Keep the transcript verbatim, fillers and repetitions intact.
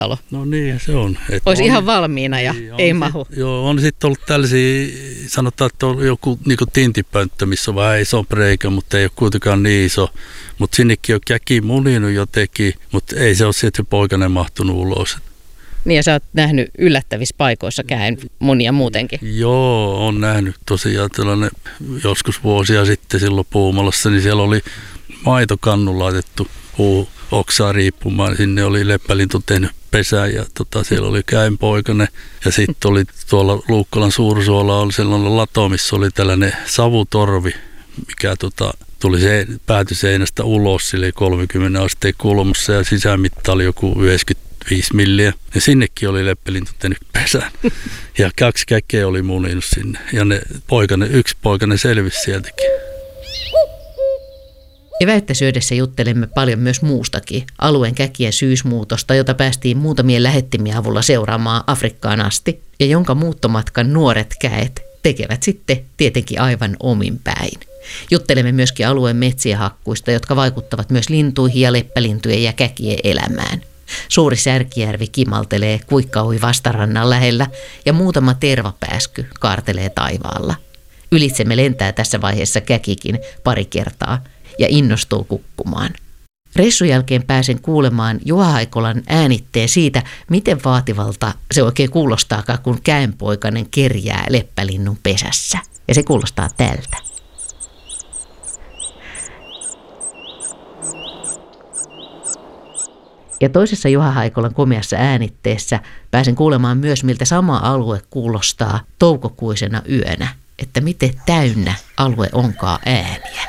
talo. No niin, se on. Olisi on, ihan valmiina ja niin, ei sit, mahu. Joo, on sitten ollut tällaisia, sanotaan, että on joku niin tintipönttö, missä on vähän iso reikä, mutta ei ole kuitenkaan niin iso. Mutta sinnekin on käki muninut jotenkin, mutta ei se ole sieltä poikainen mahtunut ulos. Niin ja sä oot nähnyt yllättävissä paikoissa käyn munia muutenkin. Joo, on nähnyt tosiaan tällainen joskus vuosia sitten silloin Puumalassa, niin siellä oli maitokannu laitettu puu oksaa riippumaan. Sinne oli leppälintu tehnyt pesän ja tota, siellä oli käynpoikainen. Ja sitten oli tuolla Luukkolan Suursuolla oli sellainen lato, missä oli tällainen savutorvi, mikä tota, tuli se, päätyi seinästä ulos, sille kolmekymmentä asteen kulmassa ja sisämitta oli joku yhdeksänkymmentäviisi milliä. Ja sinnekin oli leppälintu tehnyt pesän. Ja kaksi käkeä oli muninut sinne. Ja ne poikainen, yksi poikainen selvisi sieltäkin. Eväyttä syödessä juttelemme paljon myös muustakin, alueen käkien syysmuutosta, jota päästiin muutamien lähettimien avulla seuraamaan Afrikkaan asti, ja jonka muuttomatkan nuoret käet tekevät sitten tietenkin aivan omin päin. Juttelemme myöskin alueen metsien hakkuista, jotka vaikuttavat myös lintuihin ja leppälintujen ja käkien elämään. Suuri Särkijärvi kimaltelee Kuikkaui vastarannan lähellä ja muutama tervapääsky kaartelee taivaalla. Ylitsemme lentää tässä vaiheessa käkikin pari kertaa ja innostuu kukkumaan. Reissun jälkeen pääsen kuulemaan Juha Haikolan äänitteen siitä, miten vaativalta se oikein kuulostaakaan, kun käenpoikainen kerjää leppälinnun pesässä. Ja se kuulostaa tältä. Ja toisessa Juha Haikolan komeassa äänitteessä pääsen kuulemaan myös, miltä sama alue kuulostaa toukokuisena yönä, että miten täynnä alue onkaan ääniä.